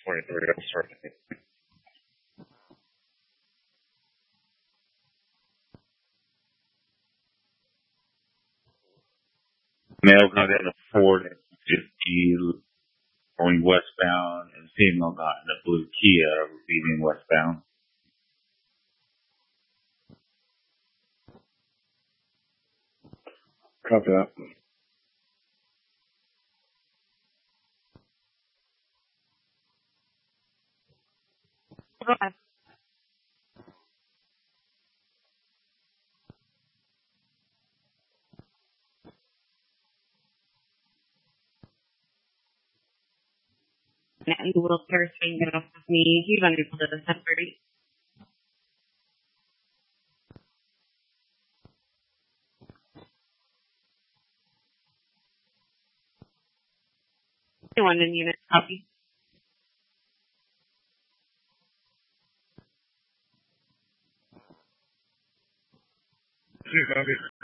23. I'll start. Male got in a Ford F-50 going westbound, and female got in a blue Kia leaving westbound. Copy that. Okay. And the wheelchair thing get off of me. He's unable to separate. London unit copy. Copy.